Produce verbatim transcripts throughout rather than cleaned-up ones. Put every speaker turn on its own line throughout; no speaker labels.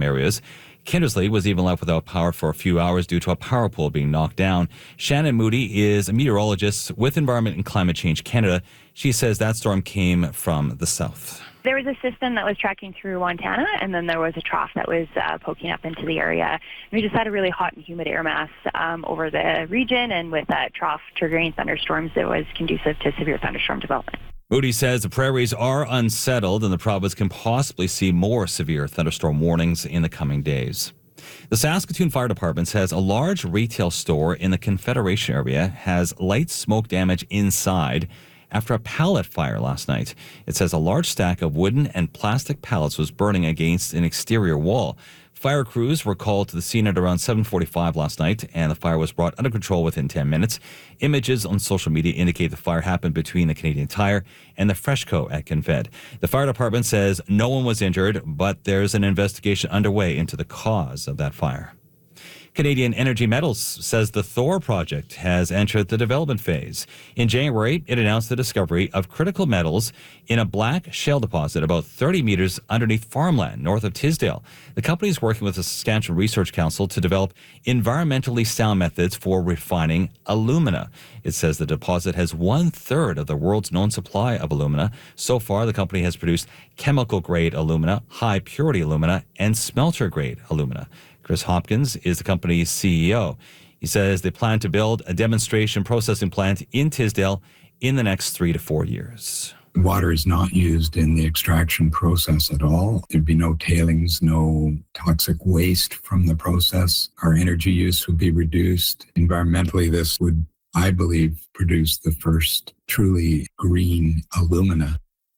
some areas. Kindersley was even left without power for a few hours due to a power pole being knocked down. Shannon Moody is a meteorologist with Environment and Climate Change Canada. She says that storm came from the south.
There was a system that was tracking through Montana, and then there was a trough that was uh, poking up into the area. We just had a really hot and humid air mass um, over the region, and with that trough triggering thunderstorms, it was conducive to severe thunderstorm development.
Moody says the prairies are unsettled and the province can possibly see more severe thunderstorm warnings in the coming days. The Saskatoon Fire Department says a large retail store in the Confederation area has light smoke damage inside after a pallet fire last night. It says a large stack of wooden and plastic pallets was burning against an exterior wall. Fire crews were called to the scene at around seven forty-five last night, and the fire was brought under control within ten minutes. Images on social media indicate the fire happened between the Canadian Tire and the Freshco at Confed. The fire department says no one was injured, but there's an investigation underway into the cause of that fire. Canadian Energy Metals says the Thor project has entered the development phase. In January, it announced the discovery of critical metals in a black shale deposit about thirty meters underneath farmland north of Tisdale. The company is working with the Saskatchewan Research Council to develop environmentally sound methods for refining alumina. It says the deposit has one-third of the world's known supply of alumina. So far, the company has produced chemical-grade alumina, high-purity alumina, and smelter-grade alumina. Chris Hopkins is the company's C E O. He says they plan to build a demonstration processing plant in Tisdale in the next three to four years.
Water is not used in the extraction process at all. There'd be no tailings, no toxic waste from the process. Our energy use would be reduced. Environmentally, this would, I believe, produce the first truly green alumina.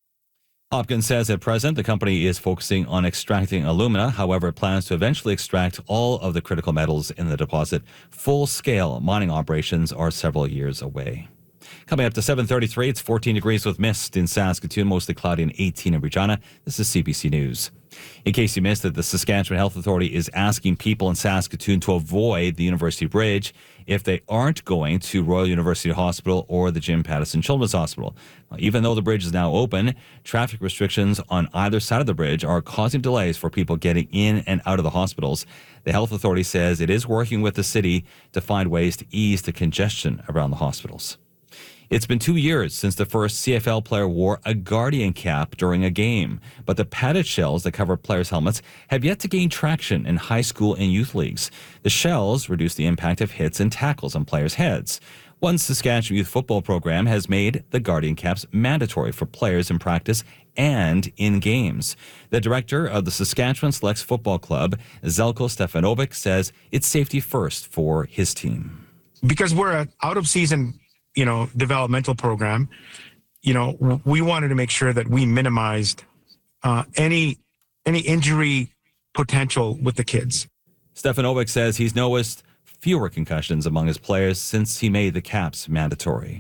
Hopkins says at present the company is focusing on extracting alumina. However, it plans to eventually extract all of the critical metals in the deposit. Full-scale mining operations are several years away. Coming up to seven thirty-three, it's fourteen degrees with mist in Saskatoon, mostly cloudy, and eighteen in Regina. This is C B C News. In case you missed it, the Saskatchewan Health Authority is asking people in Saskatoon to avoid the University Bridge if they aren't going to Royal University Hospital or the Jim Pattison Children's Hospital. Now, even though the bridge is now open, traffic restrictions on either side of the bridge are causing delays for people getting in and out of the hospitals. The Health Authority says it is working with the city to find ways to ease the congestion around the hospitals. It's been two years since the first C F L player wore a Guardian cap during a game, but the padded shells that cover players' helmets have yet to gain traction in high school and youth leagues. The shells reduce the impact of hits and tackles on players' heads. One Saskatchewan youth football program has made the Guardian caps mandatory for players in practice and in games. The director of the Saskatchewan Selects Football Club, Zelko Stefanovic, says it's safety first for his team.
Because we're an out-of-season you know, developmental program, you know, we wanted to make sure that we minimized uh, any any injury potential with the kids.
Stefanovic says he's noticed fewer concussions among his players since he made the caps mandatory.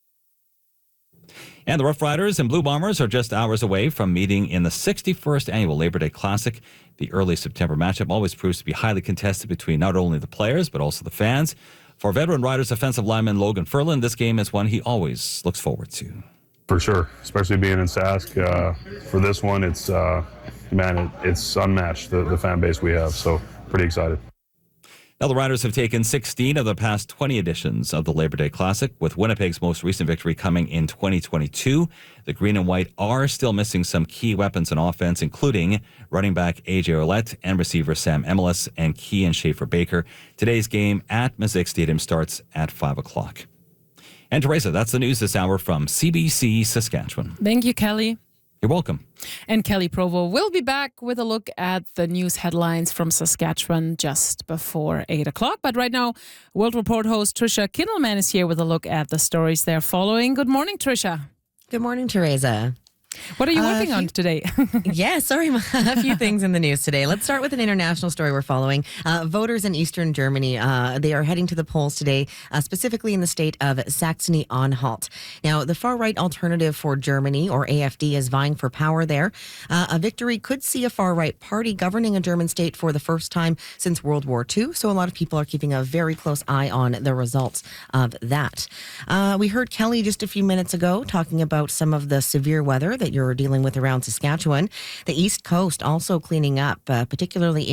And the Rough Riders and Blue Bombers are just hours away from meeting in the sixty-first annual Labor Day Classic. The early September matchup always proves to be highly contested between not only the players, but also the fans. For veteran Riders offensive lineman Logan Ferland, this game is one he always looks forward to.
For sure, especially being in Sask. Uh, for this one, it's, uh, man, it, it's unmatched, the, the fan base we have, so pretty excited.
Now, the Riders have taken sixteen of the past twenty editions of the Labor Day Classic, with Winnipeg's most recent victory coming in twenty twenty-two. The Green and White are still missing some key weapons in offense, including running back A J Ouellette and receiver Sam Emelis and Kean Schaefer-Baker. Today's game at Mosaic Stadium starts at five o'clock. And Teresa, that's the news this hour from C B C Saskatchewan.
Thank you, Kelly.
You're welcome.
And Kelly Provo will be back with a look at the news headlines from Saskatchewan just before eight o'clock. But right now, World Report host Tricia Kindelman is here with a look at the stories they're following. Good morning, Tricia.
Good morning, Teresa.
What are you
Uh,
working
few-
on today?
Yeah, sorry, a few things in the news today. Let's start with an international story we're following. Uh, voters in Eastern Germany, uh, they are heading to the polls today, uh, specifically in the state of Saxony-Anhalt. Now, the far-right Alternative for Germany, or A F D, is vying for power there. Uh, a victory could see a far-right party governing a German state for the first time since World War Two, so a lot of people are keeping a very close eye on the results of that. Uh, we heard Kelly just a few minutes ago talking about some of the severe weather that you're dealing with around Saskatchewan. The East Coast also cleaning up, uh, particularly in